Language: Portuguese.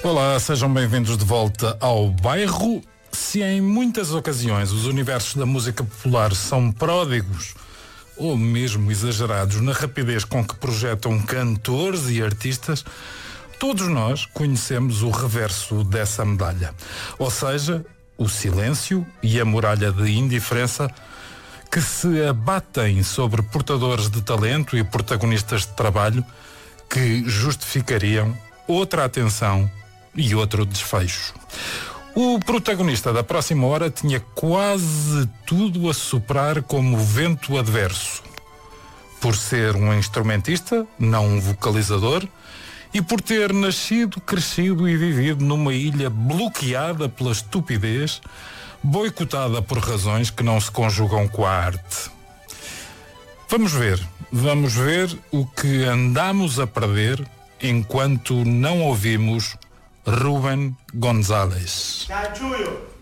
Olá, sejam bem-vindos de volta ao Bairro. Se em muitas ocasiões os universos da música popular são pródigos ou mesmo exagerados na rapidez com que projetam cantores e artistas, todos nós conhecemos o reverso dessa medalha. Ou seja, o silêncio e a muralha de indiferença que se abatem sobre portadores de talento e protagonistas de trabalho que justificariam outra atenção e outro desfecho. O protagonista da próxima hora tinha quase tudo a soprar como vento adverso. Por ser um instrumentista, não um vocalizador, e por ter nascido, crescido e vivido numa ilha bloqueada pela estupidez, boicotada por razões que não se conjugam com a arte. Vamos ver o que andamos a perder enquanto não ouvimos Rubén González. Cachuyo.